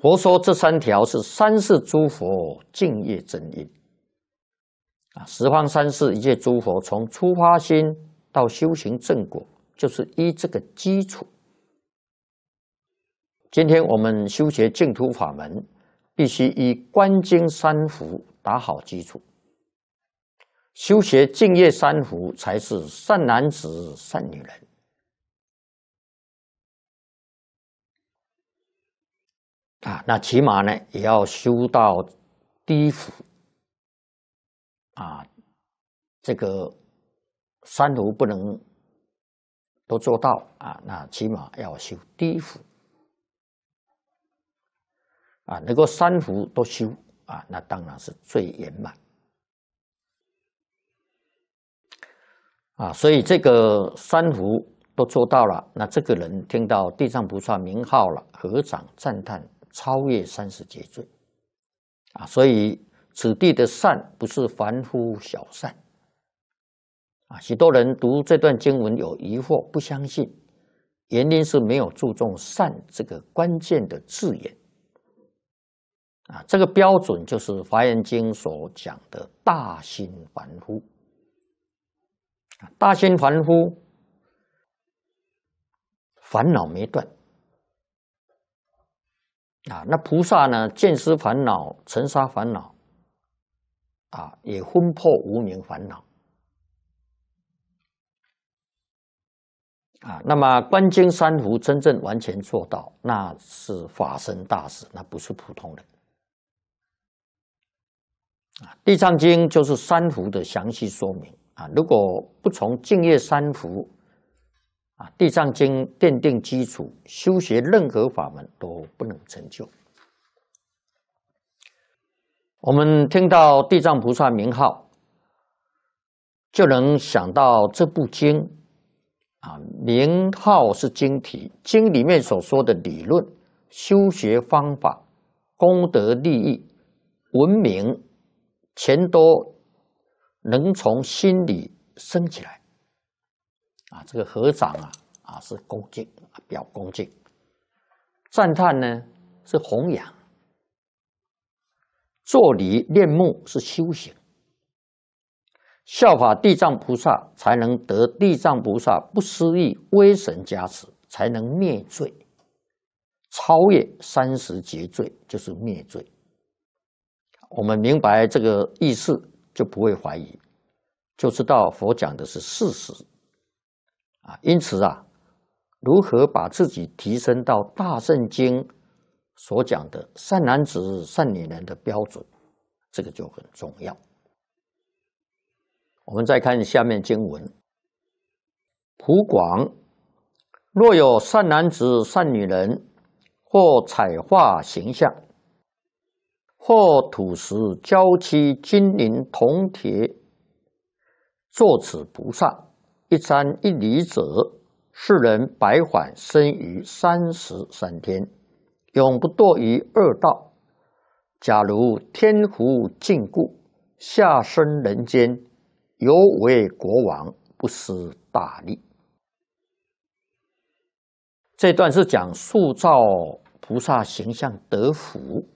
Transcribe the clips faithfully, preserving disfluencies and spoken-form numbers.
佛说这三条是三世诸佛敬业真因啊，十方三世一切诸佛从出发心到修行正果，就是依这个基础。今天我们修学净土法门，必须依观经三福打好基础。修学净业三福，才是善男子、善女人。啊，那起码呢，也要修到第一福。啊，这个三福不能都做到啊，那起码要修第一福。啊，能够三福都修啊，那当然是最圆满。啊，所以这个三福都做到了，那这个人听到地藏菩萨名号了，合掌赞叹，超越三十劫罪。啊，所以此地的善不是凡夫小善。啊，许多人读这段经文有疑惑，不相信，原因是没有注重善这个关键的字眼。啊，这个标准就是《华严经》所讲的大心凡夫。大心凡夫，烦恼没断。啊，那菩萨呢？见思烦恼、尘沙烦恼，啊，也分破无明烦恼。啊，那么观经三福真正完全做到，那是法身大士，那不是普通人。啊，《地藏经》就是三福的详细说明。啊，如果不从净业三福，啊，《地藏经》奠定基础，修学任何法门都不能成就。我们听到地藏菩萨名号，就能想到这部经。啊，名号是经题，经里面所说的理论、修学方法、功德利益、文明，全都能从心里升起来。啊，这个合掌啊，啊是恭敬，表恭敬；赞叹呢是弘扬；坐礼念目是修行。效法地藏菩萨，才能得地藏菩萨不思议威神加持，才能灭罪，超越三十劫罪，就是灭罪。我们明白这个意思，就不会怀疑，就知道佛讲的是事实。啊，因此啊，如何把自己提升到大圣经所讲的善男子、善女人的标准，这个就很重要。我们再看下面经文：普广，若有善男子、善女人，或彩画形象，或土石、胶漆、金银、铜铁，作此菩萨，一瞻一礼者，世人百缓生于三十三天，永不堕于恶道。假如天福尽故，下生人间，犹为国王，不失大利。这段是讲塑造菩萨形象得福。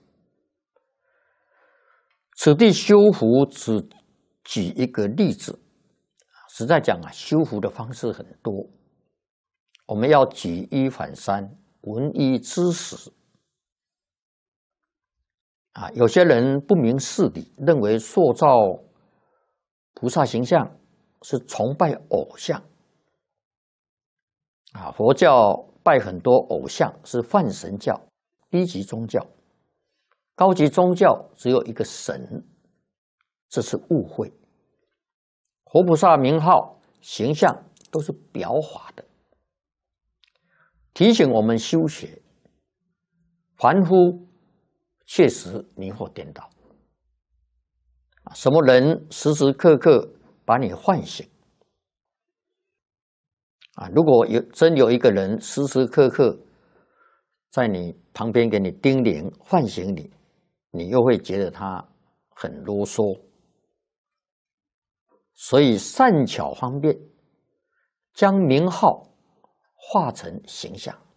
此地修福只举一个例子，实在讲啊，修福的方式很多，我们要举一反三，闻一知十。啊，有些人不明事理，认为塑造菩萨形象是崇拜偶像。啊，佛教拜很多偶像是泛神教，低级宗教。高级宗教只有一个神，这是误会。活菩萨名号、形象都是表法的，提醒我们修学。凡夫确实迷惑颠倒。什么人时时刻刻把你唤醒？啊，如果有真有一个人时时刻刻在你旁边给你叮咛、唤醒你，你又会觉得他很啰嗦。所以善巧方便，将名号化成形象。